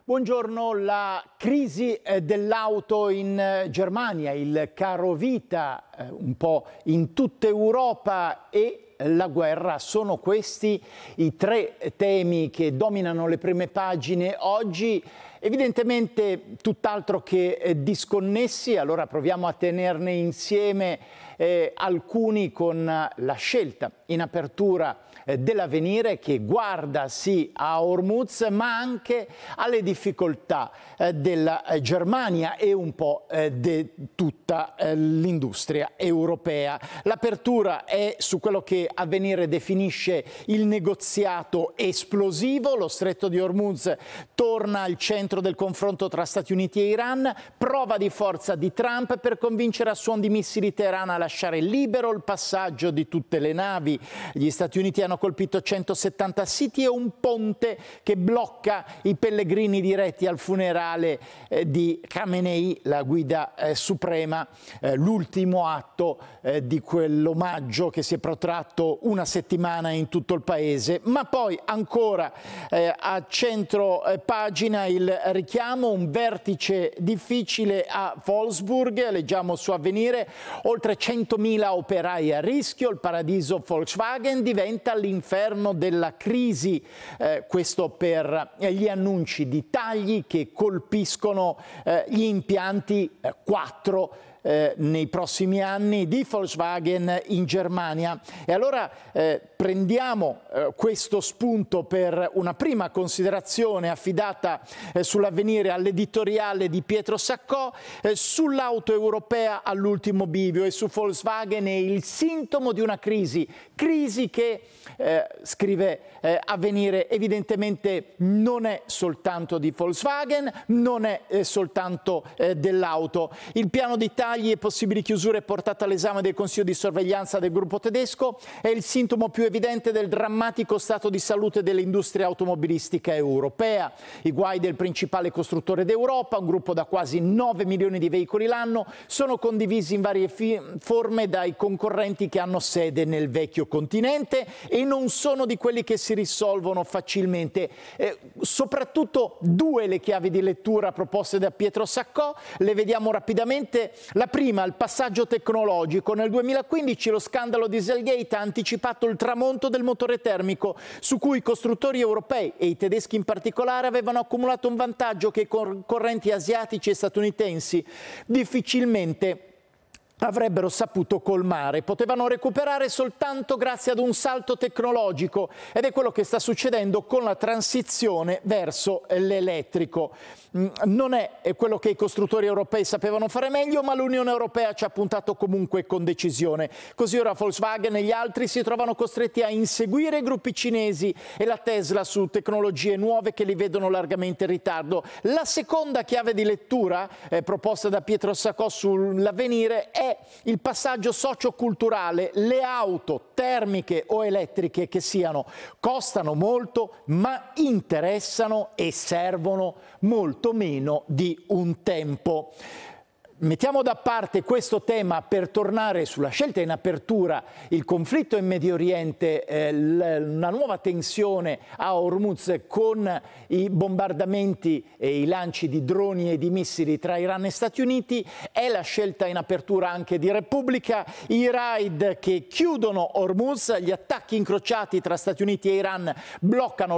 Buongiorno, la crisi dell'auto in Germania, il caro vita un po' in tutta Europa e la guerra, sono questi i tre temi che dominano le prime pagine oggi, evidentemente tutt'altro che disconnessi. Allora proviamo a tenerne insieme alcuni con la scelta in apertura dell'Avvenire, che guarda sì a Hormuz ma anche alle difficoltà della Germania e un po' di tutta l'industria europea. L'apertura è su quello che Avvenire definisce il negoziato esplosivo. Lo stretto di Hormuz torna al centro del confronto tra Stati Uniti e Iran, prova di forza di Trump per convincere a suon di missili Teheran a lasciare libero il passaggio di tutte le navi. Gli Stati Uniti hanno colpito 170 siti e un ponte che blocca i pellegrini diretti al funerale di Khamenei, la guida suprema, l'ultimo atto di quell'omaggio che si è protratto una settimana in tutto il paese. Ma poi ancora a centro pagina il richiamo, un vertice difficile a Wolfsburg, leggiamo su Avvenire, oltre 100.000 operai a rischio, il paradiso Volkswagen diventa l'inferno della crisi, questo per gli annunci di tagli che colpiscono gli impianti 4 nei prossimi anni di Volkswagen in Germania. E allora prendiamo questo spunto per una prima considerazione affidata sull'Avvenire all'editoriale di Pietro Saccò, sull'auto europea all'ultimo bivio e su Volkswagen è il sintomo di una crisi che, scrive Avvenire, evidentemente non è soltanto di Volkswagen, non è soltanto dell'auto. Il piano di tagli e possibili chiusure portato all'esame del Consiglio di sorveglianza del gruppo tedesco è il sintomo più evidente del drammatico stato di salute dell'industria automobilistica europea. I guai del principale costruttore d'Europa, un gruppo da quasi 9 milioni di veicoli l'anno, sono condivisi in varie forme dai concorrenti che hanno sede nel vecchio continente e non sono di quelli che si risolvono facilmente. Soprattutto due le chiavi di lettura proposte da Pietro Saccò, le vediamo rapidamente. La prima, il passaggio tecnologico. Nel 2015 lo scandalo Dieselgate ha anticipato il tramonto del motore termico, su cui i costruttori europei e i tedeschi in particolare avevano accumulato un vantaggio che i concorrenti asiatici e statunitensi difficilmente avrebbero saputo colmare. Potevano recuperare soltanto grazie ad un salto tecnologico, ed è quello che sta succedendo con la transizione verso l'elettrico. Non è quello che i costruttori europei sapevano fare meglio, ma l'Unione Europea ci ha puntato comunque con decisione. Così ora Volkswagen e gli altri si trovano costretti a inseguire i gruppi cinesi e la Tesla su tecnologie nuove che li vedono largamente in ritardo. La seconda chiave di lettura proposta da Pietro Saccò sull'Avvenire è il passaggio socioculturale. Le auto termiche o elettriche che siano costano molto, ma interessano e servono molto meno di un tempo. Mettiamo da parte questo tema per tornare sulla scelta in apertura, il conflitto in Medio Oriente, una nuova tensione a Hormuz con i bombardamenti e i lanci di droni e di missili tra Iran e Stati Uniti. È la scelta in apertura anche di Repubblica, i raid che chiudono Hormuz, gli attacchi incrociati tra Stati Uniti e Iran bloccano